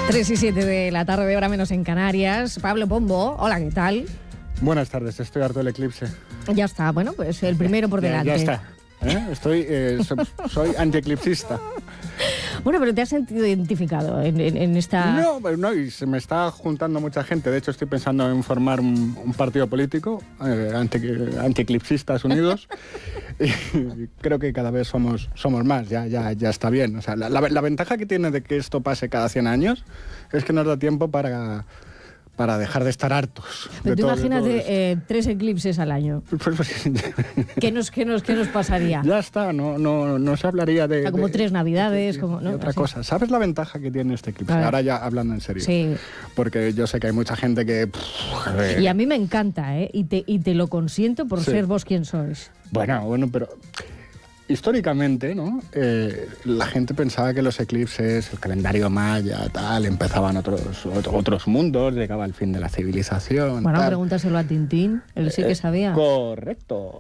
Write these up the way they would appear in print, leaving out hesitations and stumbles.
3:07 de la tarde, hora menos en Canarias. Pablo Pombo, hola, ¿qué tal? Buenas tardes, estoy harto del eclipse. Ya está, bueno, pues el primero por delante. Ya está. Soy antieclipsista. Bueno, pero ¿te has sentido identificado en esta...? No, y se me está juntando mucha gente. De hecho, estoy pensando en formar un partido político, Antieclipsistas Unidos. Y creo que cada vez somos más, ya está bien. O sea, la ventaja que tiene de que esto pase cada 100 años es que nos da tiempo para dejar de estar hartos. Pero tú imagínate 3 eclipses al año. Pues, ¿Qué nos pasaría? Ya está, no se hablaría de... como 3 navidades, de otra así. cosa. ¿Sabes la ventaja que tiene este eclipse? Ahora ya hablando en serio. Sí. Porque yo sé que hay mucha gente que... Y a mí me encanta, ¿eh? Y te lo consiento por ser vos quien sois. Bueno, pero... Históricamente, ¿no? La gente pensaba que los eclipses, el calendario maya, tal, empezaban otros mundos, llegaba el fin de la civilización. Bueno, tal. pregúntaselo a Tintín, él sí que sabía. Correcto.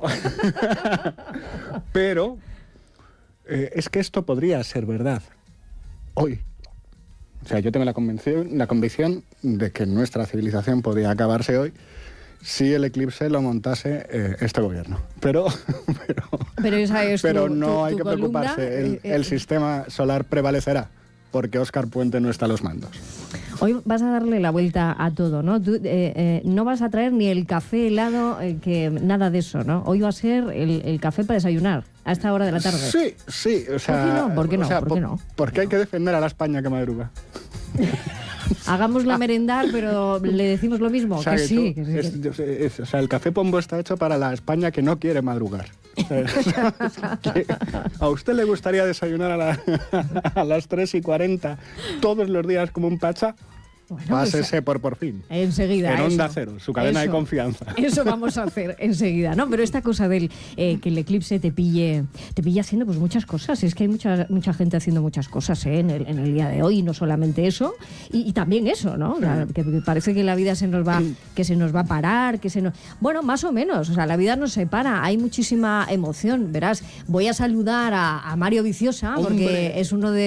Pero es que esto podría ser verdad hoy. O sea, yo tengo la convicción de que nuestra civilización podría acabarse hoy si el eclipse lo montase este gobierno. Pero esa es no hay que columna, preocuparse, el sistema solar prevalecerá, porque Óscar Puente no está a los mandos. Hoy vas a darle la vuelta a todo, ¿no? Tú, no vas a traer ni el café helado, nada de eso, ¿no? Hoy va a ser el café para desayunar, a esta hora de la tarde. Sí, o sea... ¿Por qué no? ¿Por qué no? Porque hay que defender a la España que madruga. Hagámosla merendar, pero le decimos lo mismo, o sea, sí. O sea, el café Pombo está hecho para la España que no quiere madrugar. ¿A usted le gustaría desayunar a las 3:40 todos los días como un pacha? Bueno, pásese por fin. Enseguida. En Onda Cero, su cadena de confianza. Eso vamos a hacer enseguida, ¿no? Pero esta cosa del que el eclipse te pilla haciendo pues muchas cosas. Es que hay mucha gente haciendo muchas cosas en el día de hoy, no solamente eso, y también eso, ¿no? Que parece que la vida se nos va a parar, bueno, más o menos, o sea, la vida no se para, hay muchísima emoción, verás. Voy a saludar a Mario Viciosa, porque es uno de